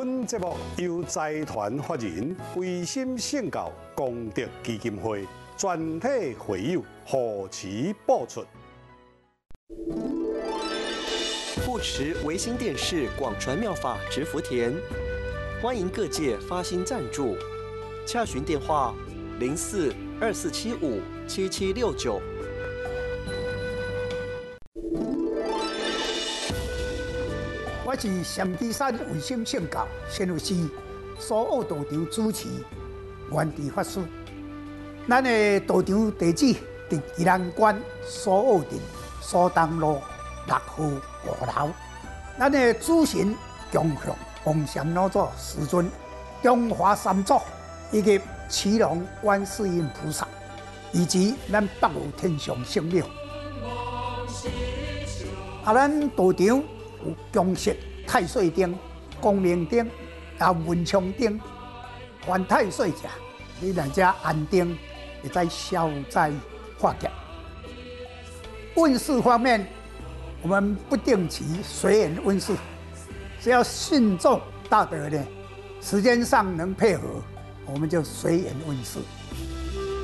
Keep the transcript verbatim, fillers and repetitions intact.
本节目由财团法人维心圣教功德基金会全体会友护持播出。 护持维新电视广传妙法植福田，欢迎各界发心赞助，洽询电话零四二四七五七七六九。 我是陕基山维心圣教宣教师苏澳道场主持元智法师。咱的道场地址伫宜兰县苏澳镇苏东路六号五楼。咱的主神供向红禅老祖师尊、中华三祖以及祁龙观世音菩萨，以及咱北无天上圣庙。啊，咱道场有供设太岁灯、光明灯、啊文昌灯，凡太岁者，你来遮安灯，会使消灾化解。运势方面，我们不定期随缘运势，只要信众大德呢，时间上能配合，我们就随缘运势。